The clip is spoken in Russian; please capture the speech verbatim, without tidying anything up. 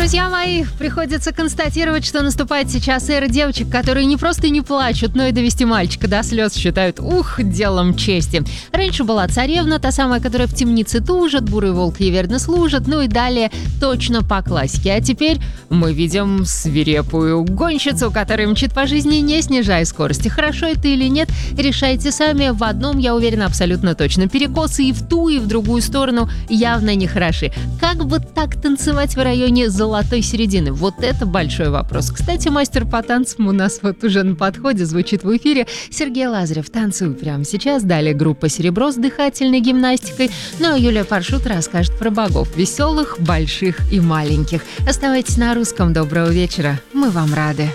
Друзья мои, приходится констатировать, что наступает сейчас эра девочек, которые не просто не плачут, но и довести мальчика до слез считают, ух, делом чести. Раньше была царевна, та самая, которая в темнице тужит, бурый волк ей верно служит, ну и далее точно по классике. А теперь мы видим свирепую гонщицу, которая мчит по жизни, не снижая скорости. Хорошо это или нет, решайте сами. В одном, я уверена, абсолютно точно. Перекосы и в ту, и в другую сторону явно не хороши. Как бы так танцевать в районе золотой середины? Вот это большой вопрос. Кстати, мастер по танцам у нас вот уже на подходе, звучит в эфире. Сергей Лазарев, танцуй прямо сейчас. Далее группа «Серебро» с дыхательной гимнастикой. Ну а Юлия Паршут расскажет про богов веселых, больших и маленьких. Оставайтесь на русском. Доброго вечера. Мы вам рады.